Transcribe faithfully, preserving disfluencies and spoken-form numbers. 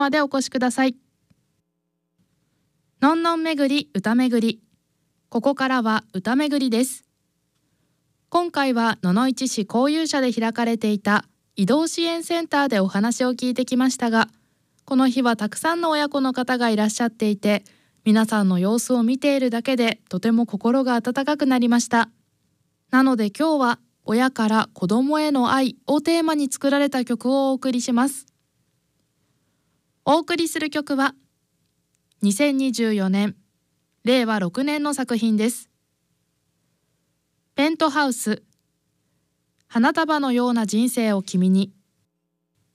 までお越しください。のんのんめぐり歌めぐり、ここからは歌めぐりです。今回は野々市市交友社で開かれていた移動支援センターでお話を聞いてきましたが、この日はたくさんの親子の方がいらっしゃっていて、皆さんの様子を見ているだけでとても心が温かくなりました。なので今日は親から子供への愛をテーマに作られた曲をお送りします。お送りする曲はにせんにじゅうよねんれいわろくねんの作品です。ペントハウス、花束のような人生を君に。